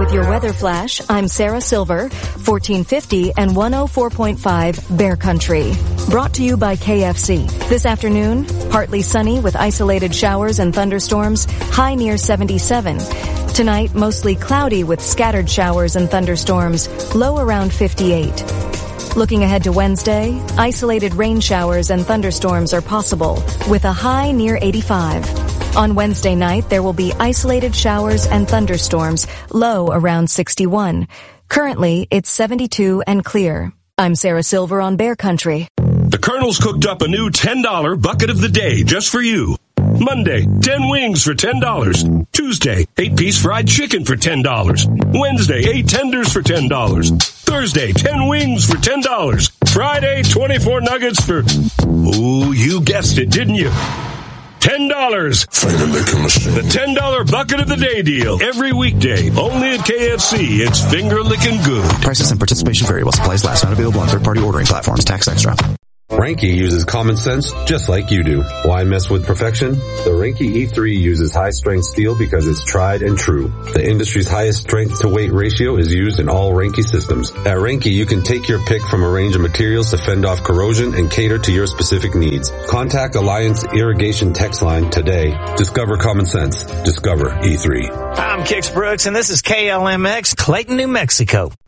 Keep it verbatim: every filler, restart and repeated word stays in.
With your weather flash, I'm Sarah Silver, fourteen fifty and one oh four point five Bear Country. Brought to you by K F C. This afternoon, partly sunny with isolated showers and thunderstorms, high near seventy-seven. Tonight, mostly cloudy with scattered showers and thunderstorms, low around fifty-eight. Looking ahead to Wednesday, isolated rain showers and thunderstorms are possible, with a high near eighty-five. On Wednesday night, there will be isolated showers and thunderstorms, low around sixty-one. Currently, it's seventy-two and clear. I'm Sarah Silver on Bear Country. The Colonel's cooked up a new ten dollar bucket of the day just for you. Monday, ten wings for ten dollars. Tuesday, eight-piece fried chicken for ten dollars. Wednesday, eight tenders for ten dollars. Thursday, ten wings for ten dollars. Friday, twenty-four nuggets for... Ooh, you guessed it, didn't you? ten dollars. Finger licking machine. The ten dollar bucket of the day deal. Every weekday. Only at K F C. It's finger licking good. Prices and participation vary while supplies last. Not available on third-party ordering platforms. Tax extra. Reinke uses common sense just like you do. Why mess with perfection? The Reinke E three uses high-strength steel because it's tried and true. The industry's highest strength-to-weight ratio is used in all Reinke systems. At Reinke, you can take your pick from a range of materials to fend off corrosion and cater to your specific needs. Contact Alliance Irrigation text line today. Discover common sense. Discover E three. I'm Kix Brooks, and this is K L M X, Clayton, New Mexico.